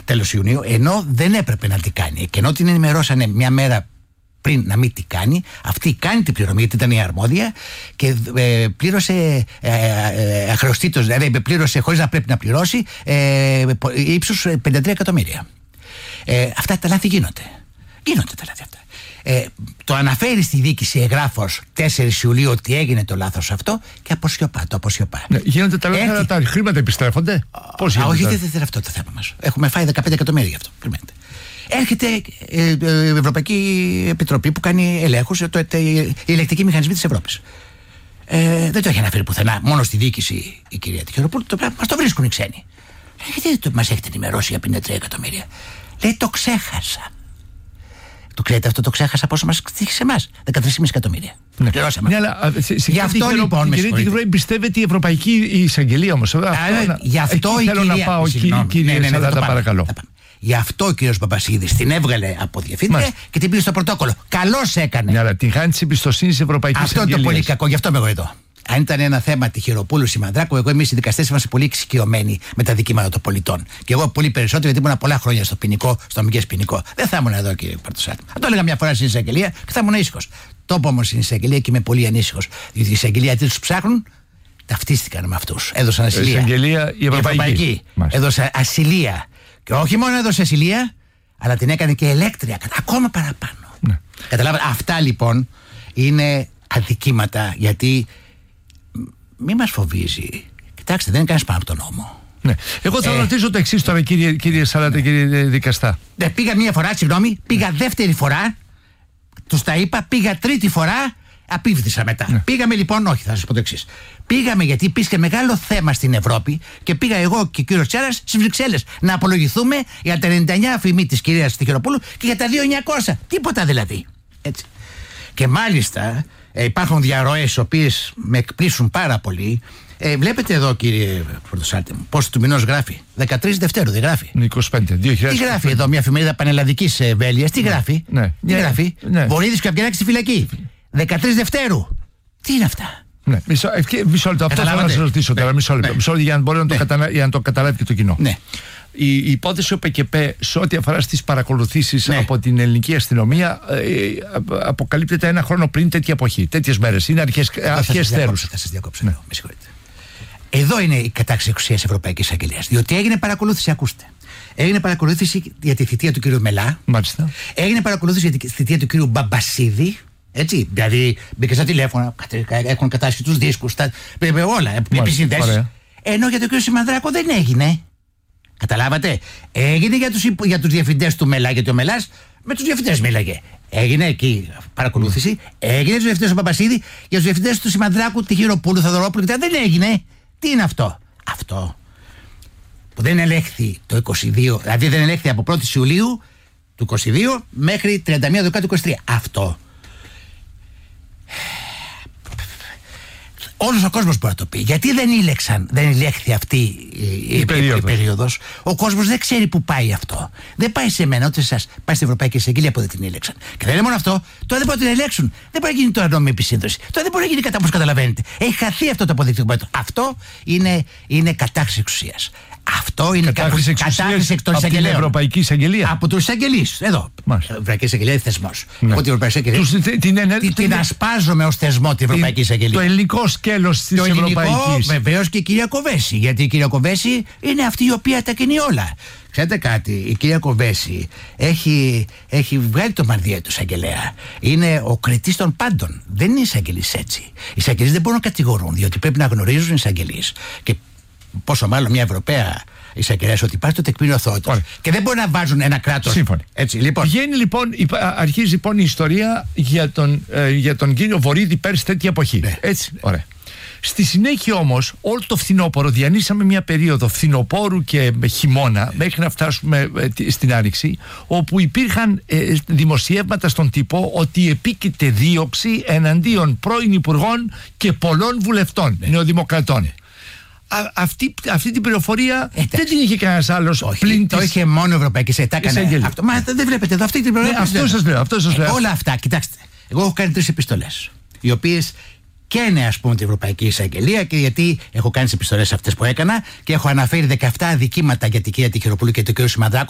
τέλος Ιουνίου, ενώ δεν έπρεπε να την κάνει. Και ενώ την ενημερώσανε μια μέρα πριν να μην την κάνει, αυτή κάνει την πληρωμή, γιατί ήταν η αρμόδια και πλήρωσε αχρεωστήτως, δηλαδή πλήρωσε χωρίς να πρέπει να πληρώσει ύψους 53 εκατομμύρια. Αυτά τα λάθη γίνονται. Γίνονται τα λάθη αυτά. Το αναφέρει στη διοίκηση εγγράφος 4 Ιουλίου ότι έγινε το λάθος αυτό και αποσιωπά. Ναι, γίνονται τα λάθη, αλλά τα χρήματα επιστρέφονται. Πώς γίνεται? Όχι, δεν είναι αυτό το θέμα μας. Έχουμε φάει 15 εκατομμύρια γι' αυτό. Περιμένετε. Έρχεται η Ευρωπαϊκή Επιτροπή που κάνει ελέγχους, οι ελεκτικοί μηχανισμοί της Ευρώπης. Δεν το έχει αναφέρει πουθενά, μόνο στη διοίκηση η κυρία Τυχεροπούλου. Μας το βρίσκουν οι ξένοι. Γιατί μας έχετε ενημερώσει για 53 εκατομμύρια? Λέει, το ξέχασα. Το ξέρετε αυτό, το ξέχασα πόσο μας στήχησε εμάς? 13,5 εκατομμύρια. Ναι. Πληρώσαμε. Ναι, αλλά γι' αυτό λοιπόν. Η κυρία Τυχεροπούλου εμπιστεύεται η Ευρωπαϊκή Εισαγγελία όμως. Γι' αυτό η θέλω κυρία. να πάω, κύριε Σαλάτα, παρακαλώ. Γι' αυτό ο κύριος Παπασίδης την έβγαλε από διευθύντρια και την πήγε στο πρωτόκολλο. Καλώς έκανε. Ναι, αλλά την χάνει της εμπιστοσύνης της Ευρωπαϊκής Εισαγγελίας. Αυτό είναι το πολύ κακό, γι' αυτό είμαι εγώ εδώ. Αν ήταν ένα θέμα Τυχεροπούλου Σιμανδράκου, εμείς οι δικαστές είμαστε πολύ εξοικειωμένοι με τα δικήματα των πολιτών. Και εγώ πολύ περισσότερο, γιατί ήμουν πολλά χρόνια στο ποινικό, στο αμυγές ποινικό. Δεν θα ήμουν εδώ, κύριε Παρτοσάτη. Θα το έλεγα μια φορά στην εισαγγελία και θα ήμουν ήσυχος. Το πω όμως στην εισαγγελία και είμαι πολύ ανήσυχος. Διότι η εισαγγελία τι τους ψάχνουν, ταυτίστηκαν με αυτούς. Έδωσαν ασυλία. Η εισαγγελία η Ευρωπαϊκή. Έδωσε ασυλία. Και όχι μόνο έδωσε ασυλία, αλλά την έκανε και ελέκτρια, ακόμα παραπάνω. Ναι. Καταλάβατε, αυτά λοιπόν είναι αδικήματα, γιατί μη μας φοβίζει. Κοιτάξτε, δεν είναι κανένας πάνω από τον νόμο. Ναι. Εγώ θα ρωτήσω το εξής τώρα, κύριε Σαλάτα, κύριε δικαστά. Πήγα μία φορά, συγγνώμη, πήγα δεύτερη φορά, τους τα είπα, πήγα τρίτη φορά, απίβδησα μετά. Ναι. Πήγαμε λοιπόν, όχι, θα σας πω το εξής. Πήγαμε γιατί υπήρχε μεγάλο θέμα στην Ευρώπη και πήγα εγώ και ο κύριος Τσέρας στις Βρυξέλλες να απολογηθούμε για τα 99 αφημί της κυρίας Τυχεροπούλου και για τα 2.900. Τίποτα δηλαδή. Έτσι. Και μάλιστα υπάρχουν διαρροές οι οποίες με εκπλήσουν πάρα πολύ. Βλέπετε εδώ, κύριε Πορτοσάλτη μου, πόσο του μηνός γράφει? 13 Δευτέρου, δεν γράφει? 25. Τι γράφει εδώ, μια εφημερίδα πανελλαδικής βέλειας? Τι γράφει? Τι γράφει? Βορύδης και Καπιανάκης στη φυλακή. 13 Δευτέρου. Τι είναι αυτά? Ναι, μισό λεπτό. Αυτό θέλω να σας ρωτήσω τώρα. Μισό λεπτό για να μπορεί να το καταλάβει και το κοινό. Ναι. Η υπόθεση ΟΠΕΚΕΠΕ σε ό,τι αφορά στις παρακολουθήσεις από την ελληνική αστυνομία αποκαλύπτεται ένα χρόνο πριν τέτοια εποχή, τέτοιες μέρες. Είναι αρχές θέρους. Θα σας διακόψω. Ναι. Με συγχωρείτε. Εδώ είναι η κατάξη εξουσίας Ευρωπαϊκής Εισαγγελίας. Διότι έγινε παρακολούθηση, ακούστε. Έγινε παρακολούθηση για τη θητεία του κ. Μελά. Μάλιστα. Έγινε παρακολούθηση για τη θητεία του κ. Μπαμπασίδη. Έτσι, δηλαδή μπήκε στα τηλέφωνα, έχουν κατάσχει τους δίσκους, όλα, επισυνδέσεις. Ενώ για τον κ. Σιμανδράκο δεν έγινε. Καταλάβατε? Έγινε για τους διευθυντές του Μελά, γιατί ο Μελάς με τους διευθυντές μίλαγε. Έγινε εκεί παρακολούθηση, έγινε για τους διευθυντές του Παπασίδη, για τους διευθυντές του Σιμανδράκου, Τυχεροπούλου, Θοδωρόπουλου κτλ. Δεν έγινε. Τι είναι αυτό? Αυτό που δεν ελέγχθη το 22, δηλαδή δεν ελέγχθη από 1η Ιουλίου του 22 μέχρι 31 Δεκάτου του 23. Αυτό. Όλος ο κόσμος μπορεί να το πει. Γιατί δεν ελέγχθη αυτή η περίοδος? Ο κόσμος δεν ξέρει που πάει αυτό. Δεν πάει σε μένα, ούτε σε εσάς. Πάει στην Ευρωπαϊκή Εισαγγελία που δεν την έλεξαν. Και δεν είναι μόνο αυτό, τώρα δεν μπορεί να την ελέγξουν. Δεν μπορεί να γίνει τώρα νόμιμη επισύνδεση. Τώρα δεν μπορεί να γίνει κατά όπως καταλαβαίνετε. Έχει χαθεί αυτό το αποδεικτικό μέτρο. Αυτό είναι κατάχρηση εξουσίας. Αυτό είναι κατάχρηση εξουσίας από την Ευρωπαϊκή Εισαγγελία. Από τους εισαγγελείς. Εδώ. Η Ευρωπαϊκή Εισαγγελία είναι θεσμός. Ναι. Εγώ την Ευρωπαϊκή Εισαγγελία την ασπάζομαι ως θεσμό την Ευρωπαϊκή Εισαγγελία. Το ελληνικό σκέλος της Ευρωπαϊκής. Βεβαίως και η κυρία Κοβέση. Γιατί η κυρία Κοβέση είναι αυτή η οποία τα κινεί όλα. Ξέρετε κάτι, η κυρία Κοβέση έχει βγάλει το μανδύα του εισαγγελέα. Είναι ο κριτής των πάντων. Δεν είναι εισαγγελείς έτσι. Οι εισαγγελείς δεν μπορούν να κατηγορούν, διότι πρέπει να γνωρίζουν οι εισαγγελείς. Και πόσο μάλλον μια Ευρωπαία εισαγγελέας ότι υπάρχει το τεκμήριο αθωότητας. Και δεν μπορεί να βάζουν ένα κράτος. Σύμφωνοι. Έτσι, λοιπόν. Αρχίζει λοιπόν η ιστορία για τον κύριο Βορύδη πέρσι τέτοια εποχή. Ναι. Έτσι, ωραία. Στη συνέχεια όμως, όλο το φθινόπωρο, διανύσαμε μια περίοδο φθινοπόρου και χειμώνα μέχρι να φτάσουμε στην Άνοιξη, όπου υπήρχαν δημοσιεύματα στον τύπο ότι επίκειται δίωξη εναντίον πρώην υπουργών και πολλών βουλευτών νεοδημοκρατών. Αυτή την πληροφορία δεν την είχε κανένας άλλος πλην το είχε μόνο η Ευρωπαϊκή Εισαγγελία. Μα δεν βλέπετε εδώ αυτή την πληροφορία. Αυτό σας λέω. Όλα αυτά, κοιτάξτε. Εγώ έχω κάνει 3 επιστολές, οι οποίες καίνε ας πούμε την Ευρωπαϊκή Εισαγγελία, και γιατί έχω κάνει τις επιστολές αυτές που έκανα και έχω αναφέρει 17 αδικήματα για την κυρία Τυχεροπούλου και τον κύριο Σιμανδράκο.